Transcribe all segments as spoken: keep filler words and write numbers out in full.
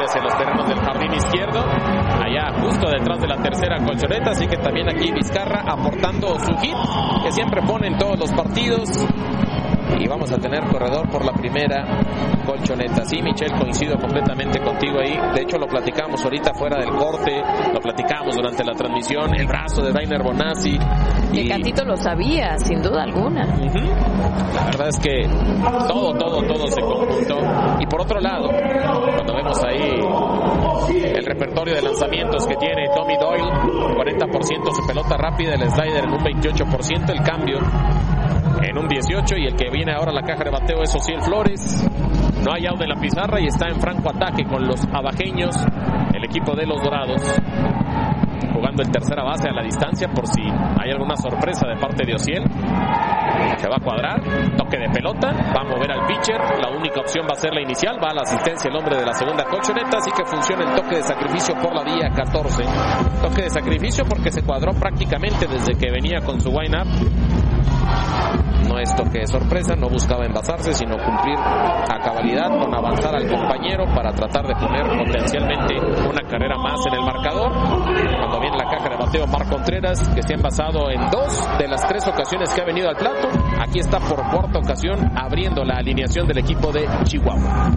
hacia los terrenos del jardín izquierdo, allá justo detrás de la tercera colchoneta. Así que también aquí Vizcarra aportando su hit que siempre pone en todos los partidos. Y vamos a tener corredor por la primera colchoneta. Sí, Michelle, coincido completamente contigo ahí. De hecho, lo platicamos ahorita fuera del corte, lo platicamos durante la transmisión, el brazo de Dainer Bonazzi. Y el Catito lo sabía, sin duda alguna. Uh-huh. La verdad es que todo, todo, todo se conjuntó. Y por otro lado, cuando vemos ahí el repertorio de lanzamientos que tiene Tommy Doyle, cuarenta por ciento su pelota rápida, el slider en un veintiocho por ciento, el cambio en un dieciocho, y el que viene ahora a la caja de bateo es Ociel Flores. No hay out en la pizarra y está en franco ataque con los abajeños el equipo de los Dorados, jugando el tercera base a la distancia por si hay alguna sorpresa de parte de Ociel. Se va a cuadrar, toque de pelota, va a mover al pitcher, la única opción va a ser la inicial, va a la asistencia el hombre de la segunda colchoneta, así que funciona el toque de sacrificio por la vía catorce. Toque de sacrificio porque se cuadró prácticamente desde que venía con su wind-up. No es toque de sorpresa, no buscaba envasarse, sino cumplir a cabalidad con avanzar al compañero para tratar de poner potencialmente una carrera más en el marcador. Cuando viene la caja de bateo Marc Contreras, que se ha envasado en dos de las tres ocasiones que ha venido al plato. Aquí está por cuarta ocasión abriendo la alineación del equipo de Chihuahua.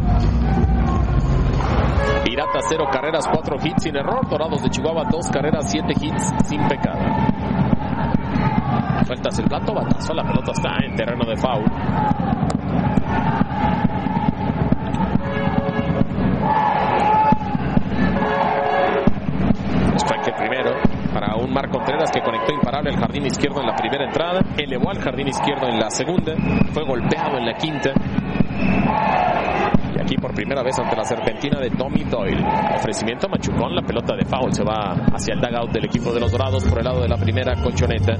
Piratas cero carreras, cuatro hits sin error. Dorados de Chihuahua dos carreras, siete hits sin pecado. Sueltas el plato, batazo, la pelota está en terreno de foul. Strike primero para un Marc Contreras que conectó imparable el jardín izquierdo en la primera entrada, elevó al jardín izquierdo en la segunda, fue golpeado en la quinta. Y aquí por primera vez ante la serpentina de Tommy Doyle. Ofrecimiento machucón, la pelota de foul se va hacia el dugout del equipo de los Dorados por el lado de la primera colchoneta.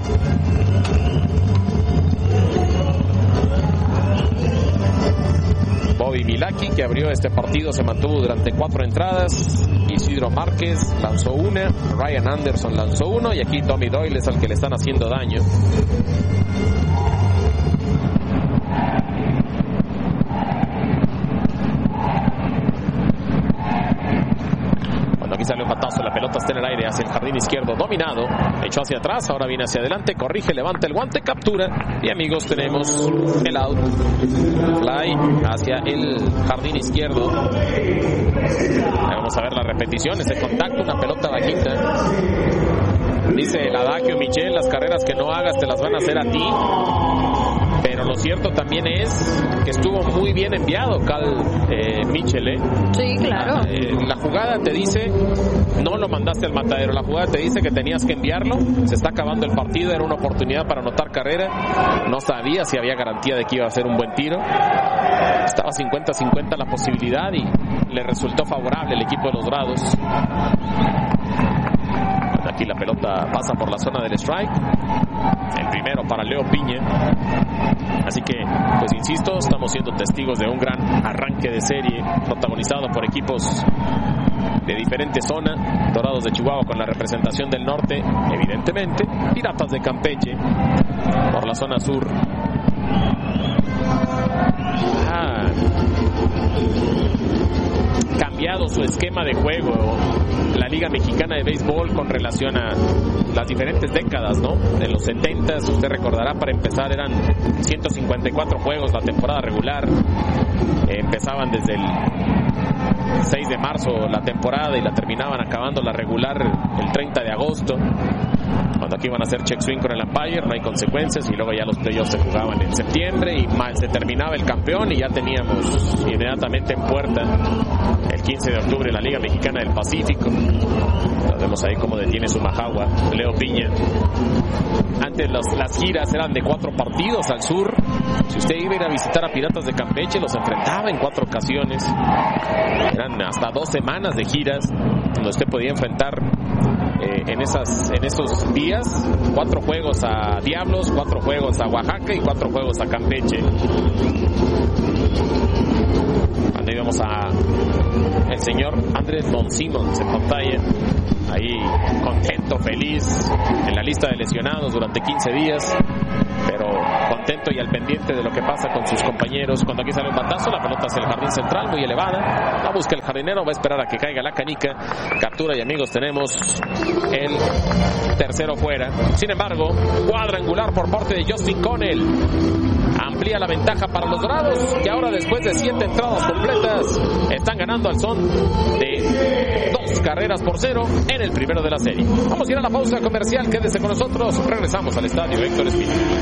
Bobby Milaki, que abrió este partido, se mantuvo durante cuatro entradas. Isidro Márquez lanzó una, Ryan Anderson lanzó uno, y aquí Tommy Doyle es al que le están haciendo daño. Aquí sale un batazo, la pelota está en el aire hacia el jardín izquierdo, dominado, echó hacia atrás, ahora viene hacia adelante, corrige, levanta el guante, captura, y amigos, tenemos el out. Fly hacia el jardín izquierdo. Vamos a ver la repetición, ese contacto, una pelota bajita. Dice el adagio, Michelle, las carreras que no hagas te las van a hacer a ti. Pero lo cierto también es que estuvo muy bien enviado Cal eh, Mitchell, ¿eh? Sí, claro. La, eh, la jugada te dice, no lo mandaste al matadero, la jugada te dice que tenías que enviarlo, se está acabando el partido, era una oportunidad para anotar carrera, no sabía si había garantía de que iba a ser un buen tiro, estaba cincuenta cincuenta la posibilidad y le resultó favorable el equipo de los Dorados. Aquí la pelota pasa por la zona del strike, el primero para Leo Piña. Así que, pues insisto, estamos siendo testigos de un gran arranque de serie protagonizado por equipos de diferentes zonas. Dorados de Chihuahua con la representación del norte, evidentemente. Piratas de Campeche por la zona sur. Ah, cambiado su esquema de juego la Liga Mexicana de Béisbol con relación a las diferentes décadas, ¿no? En los setentas, usted recordará, para empezar eran ciento cincuenta y cuatro juegos la temporada regular. Eh, empezaban desde el seis de marzo la temporada y la terminaban acabando la regular el treinta de agosto. Cuando aquí iban a hacer check swing con el umpire, no hay consecuencias, y luego ya los playoffs se jugaban en septiembre y mal, se terminaba el campeón y ya teníamos inmediatamente en puerta el quince de octubre la Liga Mexicana del Pacífico. Lo vemos ahí como detiene su majagua Leo Piña. Antes las, las giras eran de cuatro partidos al sur. Si usted iba a ir a visitar a Piratas de Campeche, los enfrentaba en cuatro ocasiones. Eran hasta dos semanas de giras donde usted podía enfrentar eh, en esas en esos días cuatro juegos a Diablos, cuatro juegos a Oaxaca y cuatro juegos a Campeche. Cuando íbamos a el señor Andrés Don Simmons en pantalla, ahí contento, feliz, en la lista de lesionados durante quince días, pero con atento y al pendiente de lo que pasa con sus compañeros. Cuando aquí sale un batazo, la pelota hacia el jardín central, muy elevada. La busca el jardinero, va a esperar a que caiga la canica. Captura y amigos, tenemos el tercero fuera. Sin embargo, cuadrangular por parte de Justin Connell. Amplía la ventaja para los Dorados, y ahora después de siete entradas completas están ganando al son de dos carreras por cero en el primero de la serie. Vamos a ir a la pausa comercial, quédese con nosotros, regresamos al estadio Héctor Espino.